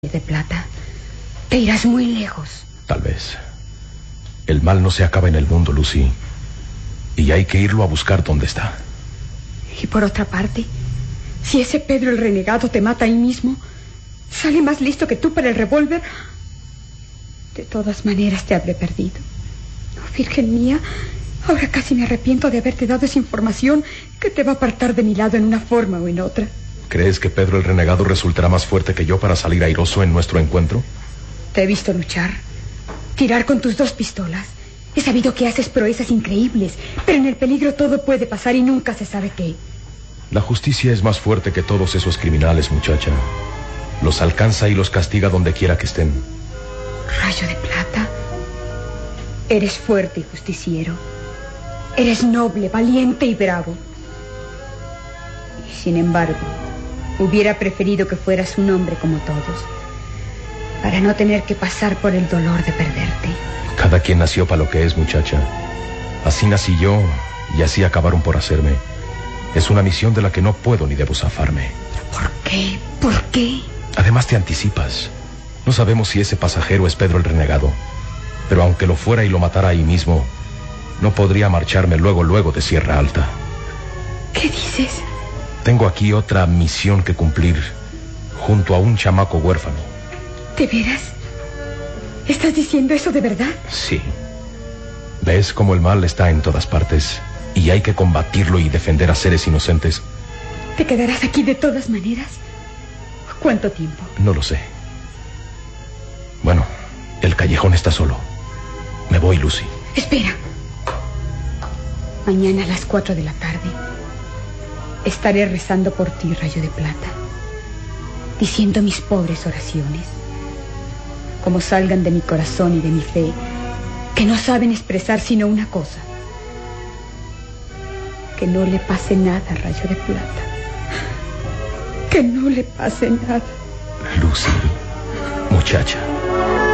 de plata. Te irás muy lejos. Tal vez. El mal no se acaba en el mundo, Lucy. Y hay que irlo a buscar donde está. Y por otra parte, si ese Pedro el renegado te mata ahí mismo, sale más listo que tú para el revólver. De todas maneras te habré perdido. Oh, Virgen mía, ahora casi me arrepiento de haberte dado esa información que te va a apartar de mi lado en una forma o en otra. ¿Crees que Pedro el renegado resultará más fuerte que yo para salir airoso en nuestro encuentro? Te he visto luchar, tirar con tus 2 pistolas. He sabido que haces proezas increíbles, pero en el peligro todo puede pasar y nunca se sabe qué. La justicia es más fuerte que todos esos criminales, muchacha. Los alcanza y los castiga donde quiera que estén. Rayo de plata, eres fuerte y justiciero. Eres noble, valiente y bravo. Y sin embargo, hubiera preferido que fueras un hombre como todos, para no tener que pasar por el dolor de perderte. Cada quien nació para lo que es, muchacha. Así nací yo y así acabaron por hacerme. Es una misión de la que no puedo ni debo zafarme. ¿Por qué? ¿Por qué? Además te anticipas. No sabemos si ese pasajero es Pedro el renegado, pero aunque lo fuera y lo matara ahí mismo, no podría marcharme luego de Sierra Alta. ¿Qué dices? Tengo aquí otra misión que cumplir, junto a un chamaco huérfano. ¿De veras? ¿Estás diciendo eso de verdad? Sí. ¿Ves cómo el mal está en todas partes y hay que combatirlo y defender a seres inocentes? ¿Te quedarás aquí de todas maneras? ¿Cuánto tiempo? No lo sé. Bueno, el callejón está solo. Me voy, Lucy. Espera. Mañana a las 4 de la tarde estaré rezando por ti, Rayo de Plata, diciendo mis pobres oraciones, como salgan de mi corazón y de mi fe, que no saben expresar sino una cosa: que no le pase nada, Rayo de Plata. Que no le pase nada. Lucy, muchacha.